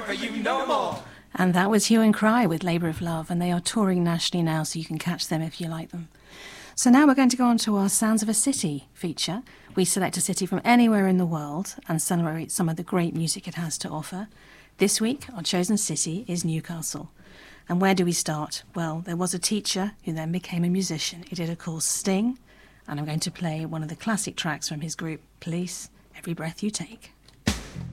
for you no more. And that was Hue and Cry with Labour of Love, and they are touring nationally now, so you can catch them if you like them. So now we're going to go on to our Sounds of a City feature. We select a city from anywhere in the world and celebrate some of the great music it has to offer. This week, our chosen city is Newcastle. And where do we start? Well, there was a teacher who then became a musician. He did a course Sting, and I'm going to play one of the classic tracks from his group, Police, Every Breath You Take.